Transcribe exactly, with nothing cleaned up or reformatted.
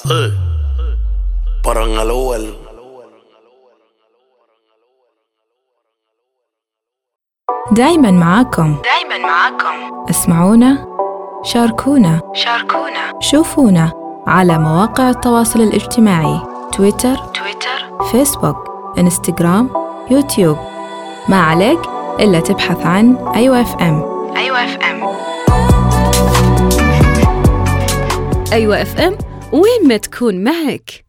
Parang الأول. دايما معاكم دايما معاكم اسمعونا، شاركونا شاركونا شوفونا على مواقع التواصل الاجتماعي تويتر تويتر فيسبوك انستغرام يوتيوب. ما عليك إلا تبحث عن أيوة اف ام. أيوة اف ام أيوة اف ام وين ما تكون معك.